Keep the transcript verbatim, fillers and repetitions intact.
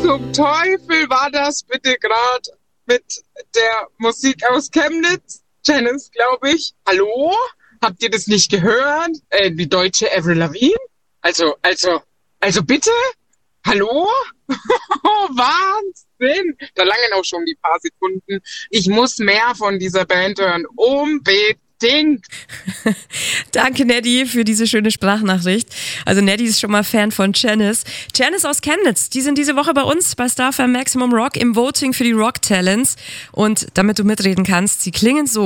zum Teufel war das bitte gerade mit der Musik aus Chemnitz? Janice, glaube ich. Hallo? Habt ihr das nicht gehört? Äh, die deutsche Avril Lavigne? Also, also, also bitte? Hallo? Wahnsinn! Da langen auch schon die paar Sekunden. Ich muss mehr von dieser Band hören. Unbedingt! Danke, Neddy, für diese schöne Sprachnachricht. Also Neddy ist schon mal Fan von Janice. Janice aus Chemnitz, die sind diese Woche bei uns bei Star F M Maximum Rock im Voting für die Rock Talents. Und damit du mitreden kannst, sie klingen so.